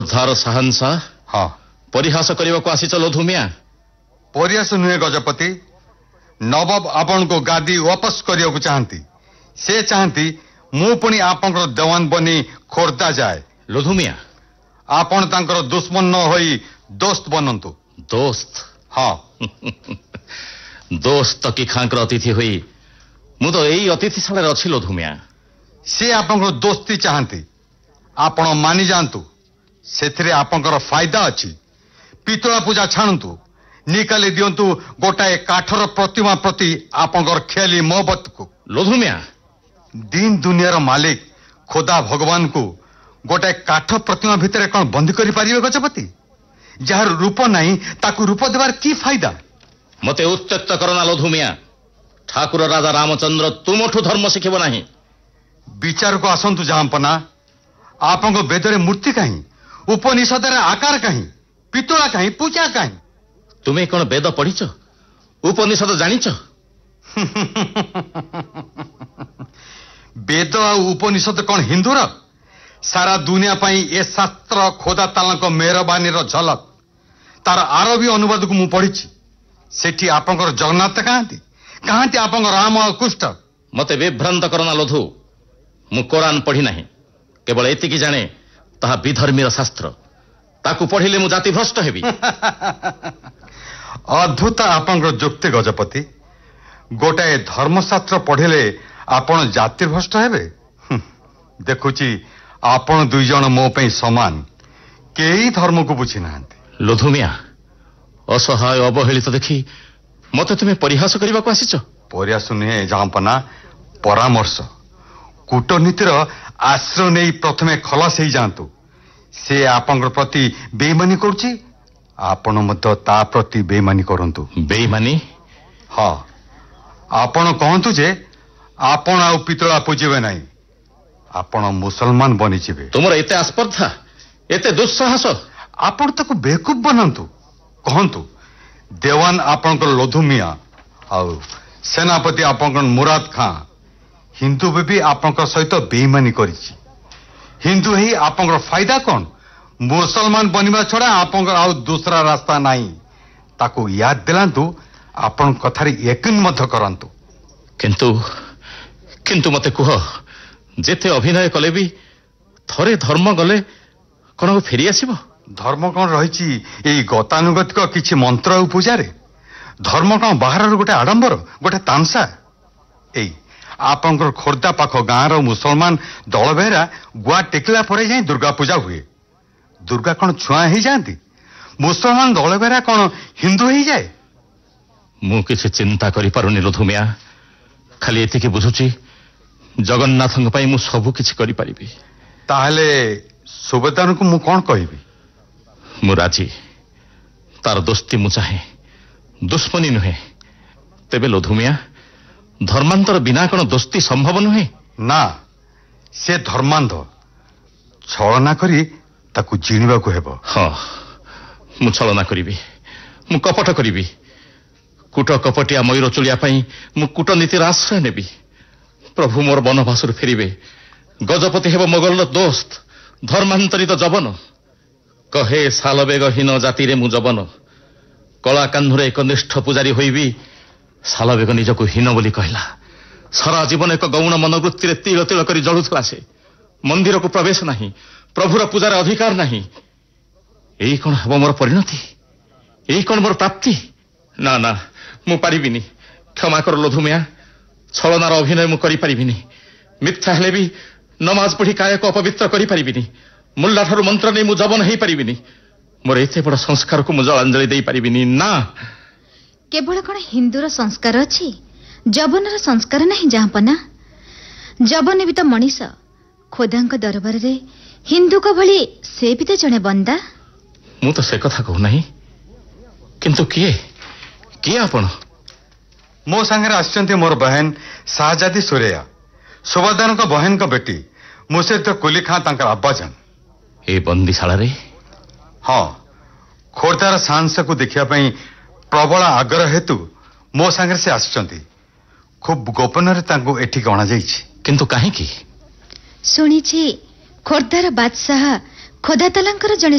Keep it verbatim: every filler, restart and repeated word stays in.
ଧାର ସାହନସା ହଁ ପରିହାସ କରିବାକୁ ଆସିଛ ଲୋଧୁମିଆ? ପରିହାସ ନୁହେଁ ଗଜପତି। ନବାବ ଆପଣଙ୍କୁ ଗାଦି ୱାପସ କରିବାକୁ ଚାହାନ୍ତି। ସେ ଚାହାନ୍ତି ମୁଁ ପୁଣି ଆପଣଙ୍କର ଦେୱାନ ବନି ଖୋର୍ଦ୍ଧା ଯାଏ। ଲୋଧୁମିଆ, ଆପଣ ତାଙ୍କର ଦୁଶ୍ମନ ନ ହୋଇ ଦୋସ୍ତ ବନନ୍ତୁ। ଦୋସ୍ତ? ହଁ ଦୋସ୍ତ କି ଖାଙ୍କର ଅତିଥି ହୋଇ ମୁଁ ତ ଏଇ ଅତିଥିଶାଳାରେ ଅଛି ଲୋଧୁମିଆ। ସେ ଆପଣଙ୍କର ଦୋସ୍ତି ଚାହାନ୍ତି। ଆପଣ ମାନି ଯାଆନ୍ତୁ, ସେଥିରେ ଆପଣଙ୍କର ଫାଇଦା ଅଛି। ପିତଳା ପୂଜା ଛାଣନ୍ତୁ, ନିକାଲି ଦିଅନ୍ତୁ ଗୋଟାଏ କାଠର ପ୍ରତିମା ପ୍ରତି ଆପଣଙ୍କର ଖେଳି ମହବତକୁ। ଲୋଧୁମିଆ, ଦିନ ଦୁନିଆର ମାଲିକ ଖୋଦା ଭଗବାନଙ୍କୁ ଗୋଟାଏ କାଠ ପ୍ରତିମା ଭିତରେ କଣ ବନ୍ଦୀ କରିପାରିବେ ଗଜପତି? ଯାହାର ରୂପ ନାହିଁ ତାକୁ ରୂପ ଦେବାର କି ଫାଇଦା? ମତେ ଉତ୍ତ୍ୟକ୍ତ କରନା ଲୋଧୁମିଆ। ଠାକୁର ରାଜା ରାମଚନ୍ଦ୍ର ତୁମଠୁ ଧର୍ମ ଶିଖିବ ନାହିଁ। ବିଚାରକୁ ଆସନ୍ତୁ ଜାହାପନା। ଆପଣଙ୍କ ବେଦରେ ମୂର୍ତ୍ତି କାହିଁ? ଉପନିଷଦରେ ଆକାର କାହିଁ? ପିତଳା କାହିଁ? ପୂଜା କାହିଁ? ତୁମେ କଣ ବେଦ ପଢିଛ? ଉପନିଷଦ ଜାଣିଛ? ବେଦ ଆଉ ଉପନିଷଦ କଣ ହିନ୍ଦୁର? ସାରା ଦୁନିଆ ପାଇଁ ଏ ଶାସ୍ତ୍ର ଖୋଦା ତାଲାଙ୍କ ମେହରବାନୀର ଝଲକ। ତାର ଆରବୀ ଅନୁବାଦକୁ ମୁଁ ପଢିଛି। ସେଠି ଆପଣଙ୍କର ଜଗନ୍ନାଥ କାହାନ୍ତି? କାହାନ୍ତି ଆପଣଙ୍କ ରାମ ଆଉ କୃଷ୍ଣ? ମତେ ବିଭ୍ରାନ୍ତ କରନା ଲୋଧୁ। ମୁଁ କୋରାନ ପଢି ନାହିଁ, କେବଳ ଏତିକି ଜାଣେ ତାହା ବିଧର୍ମୀର ଶାସ୍ତ୍ର। ତାକୁ ପଢିଲେ ମୁଁ ଜାତିଭ୍ରଷ୍ଟ ହେବି। ଅଦ୍ଭୁତ ଆପଣଙ୍କର ଯୁକ୍ତି ଗଜପତି। ଗୋଟାଏ ଧର୍ମଶାସ୍ତ୍ର ପଢିଲେ ଆପଣ ଜାତିଭ୍ରଷ୍ଟ ହେବେ? ଦେଖୁଛି ଆପଣ ଦୁଇ ଜଣ ମୋ ପାଇଁ ସମାନ। କେହି ଧର୍ମକୁ ବୁଝି ନାହାନ୍ତି। ଲୋଧୁମିଆ, ଅସହାୟ ଅବହେଳିତ ଦେଖି ମତେ ତୁମେ ପରିହାସ କରିବାକୁ ଆସିଛ? ପରିହାସ ନୁହେଁ ଜାହାପନା, ପରାମର୍ଶ। କୂଟନୀତିର ଆଶ୍ରୟ ନେଇ ପ୍ରଥମେ ଖଲାସ ହେଇଯାଆନ୍ତୁ। ସେ ଆପଣଙ୍କ ପ୍ରତି ବେଇମାନି କରୁଛି, ଆପଣ ମଧ୍ୟ ତା ପ୍ରତି ବେଇମାନି କରନ୍ତୁ। ବେଇମାନି? ହଁ, ଆପଣ କହନ୍ତୁ ଯେ ଆପଣ ଆଉ ପିତଳା ପୂଜିବେ ନାହିଁ, ଆପଣ ମୁସଲମାନ ବନିଯିବେ। ତୁମର ଏତେ ଆସ୍ପର୍ଦ୍ଧା, ଏତେ ଦୁଃସାହସ? ଆପଣ ତାକୁ ବେକୁବ ବନାନ୍ତୁ। କହନ୍ତୁ ଦେୱାନ ଆପଣଙ୍କର ଲୋଧୁମିଆ ଆଉ ସେନାପତି ଆପଣଙ୍କର ମୁରାଦ ଖାଁ। ହିନ୍ଦୁ ବି ଆପଣଙ୍କ ସହିତ ବେଇମାନି କରିଛି। ହିନ୍ଦୁ ହେଇ ଆପଣଙ୍କର ଫାଇଦା କଣ? ମୁସଲମାନ ବନିବା ଛଡା ଆପଣଙ୍କର ଆଉ ଦୂସରା ରାସ୍ତା ନାହିଁ। ତାକୁ ୟାଦ ଦିଲାନ୍ତୁ, ଆପଣଙ୍କ କଥାରେ ୟକିନ ମଧ୍ୟ କରନ୍ତୁ। କିନ୍ତୁ କିନ୍ତୁ ମତେ କୁହ, ଯେତେ ଅଭିନୟ କଲେ ବି ଥରେ ଧର୍ମ ଗଲେ କଣ ଆଉ ଫେରି ଆସିବ? ଧର୍ମ କଣ ରହିଛି ଏଇ ଗତାନୁଗତିକ କିଛି ମନ୍ତ୍ର ଆଉ ପୂଜାରେ? ଧର୍ମ କଣ ବାହାରର ଗୋଟେ ଆଡମ୍ବର, ଗୋଟେ ତାମସା? ଏଇ ଆପଣଙ୍କର ଖୋର୍ଦ୍ଧା ପାଖ ଗାଁର ମୁସଲମାନ ଦଳ ବେହେରା ଗୁଆ ଟେକିଲା ପରେ ଯାଇ ଦୁର୍ଗା ପୂଜା ହୁଏ। ଦୁର୍ଗା କଣ ଛୁଆଁ ହେଇଯାଆନ୍ତି? ମୁସଲମାନ ଦଳ ବେହେରା କଣ ହିନ୍ଦୁ ହେଇଯାଏ? ମୁଁ କିଛି ଚିନ୍ତା କରିପାରୁନି ଲୋଧୁମିଆ। ଖାଲି ଏତିକି ବୁଝୁଛି, ଜଗନ୍ନାଥଙ୍କ ପାଇଁ ମୁଁ ସବୁ କିଛି କରିପାରିବି। ତାହେଲେ ସୁବେଦାରଙ୍କୁ ମୁଁ କଣ କହିବି? ମୁଁ ରାଜି। ତାର ଦୋସ୍ତି ମୁଁ ଚାହେଁ, ଦୁଶ୍ମନୀ ନୁହେଁ। ତେବେ ଲୋଧୁମିଆ, ଧର୍ମାନ୍ତର ବିନା କଣ ଦୋସ୍ତି ସମ୍ଭବ ନୁହେଁ? ନା, ସେ ଧର୍ମାନ୍ଧ। ଛଳନା କରି ତାକୁ ଜିଣିବାକୁ ହେବ। ହଁ, ମୁଁ ଛଳନା କରିବି, ମୁଁ କପଟ କରିବି। କୂଟ କପଟିଆ ମୟୂର ଚୁଳିଆ ପାଇଁ ମୁଁ କୂଟନୀତିର ଆଶ୍ରୟ ନେବି। ପ୍ରଭୁ ମୋର ବନବାସରୁ ଫେରିବେ। ଗଜପତି ହେବ ମୋଗଲର ଦୋସ୍ତ, ଧର୍ମାନ୍ତରିତ ଯବନ। କହେ ସାଲବେଗହୀନ ଜାତିରେ ମୁଁ ଯବନ। କଳା କାହ୍ନୁରେ ଏକ ନିଷ୍ଠ ପୂଜାରୀ ହୋଇବି ସାଲବେଗ ନିଜକୁ ହୀନ ବୋଲି କହିଲା। ସାରା ଜୀବନ ଏକ ଗୌଣ ମନୋବୃତ୍ତିରେ ତିଳ ତିଳ କରି ଜଳୁଥିଲା ସେ। ମନ୍ଦିରକୁ ପ୍ରବେଶ ନାହିଁ, ପ୍ରଭୁର ପୂଜାର ଅଧିକାର ନାହିଁ। ଏଇ କଣ ହେବ ମୋର ପରିଣତି? ଏଇ କଣ ମୋର ପ୍ରାପ୍ତି? ନା ନା, ମୁଁ ପାରିବିନି। କ୍ଷମା କର ଲୋଧୁମିଆ, ଛଳନାର ଅଭିନୟ ମୁଁ କରିପାରିବିନି। ମିଥ୍ୟା ହେଲେ ବି ନମାଜ ପଢି କାୟକୁ ଅପବିତ୍ର କରିପାରିବିନି। ମୁଲ୍ଲାଠାରୁ ମନ୍ତ୍ର ନେଇ ମୁଁ ଯବନ ହେଇପାରିବିନି। ମୋର ଏତେ ବଡ ସଂସ୍କାରକୁ ମୁଁ ଜଳାଞ୍ଜଳି ଦେଇପାରିବିନି। ନା, କେବଳ କଣ ହିନ୍ଦୁର ସଂସ୍କାର ଅଛି, ଯବନର ସଂସ୍କାର ନାହିଁ ଜାହାପନା? ଯବନ ବି ତ ମଣିଷ। ଖୋଦାଙ୍କ ଦରବାରରେ ହିନ୍ଦୁଙ୍କ ଭଳି ସେ ବି ତ ଜଣେ ବନ୍ଦା। ମୁଁ ତ ସେ କଥା କହୁନାହିଁ। କିନ୍ତୁ କିଏ କିଏ ଆପଣ? ମୋ ସାଙ୍ଗରେ ଆସିଛନ୍ତି ମୋର ବହେନ ଶାହଜାଦି ସୁରେୟା, ସୁବାଦାରଙ୍କ ବହେନଙ୍କ ବେଟି ମୁର୍ଶିଦ କୁଲି ଖାଁ, ତାଙ୍କର ଆବ୍ବାଜାନ। ଏ ବନ୍ଦିଶାଳାରେ? ହଁ, ଖୋର୍ଦ୍ଧାର ସାହସକୁ ଦେଖିବା ପାଇଁ ପ୍ରବଳ ଆଗ୍ରହ ହେତୁ ମୋ ସାଙ୍ଗରେ ସେ ଆସିଛନ୍ତି। ଖୁବ୍ ଗୋପନରେ ତାଙ୍କୁ ଏଠିକି ଅଣାଯାଇଛି। କିନ୍ତୁ କାହିଁକି? ଶୁଣିଛି ଖୋର୍ଦ୍ଧାର ବାଦଶାହ ଖୋଦାତାଲାଙ୍କର ଜଣେ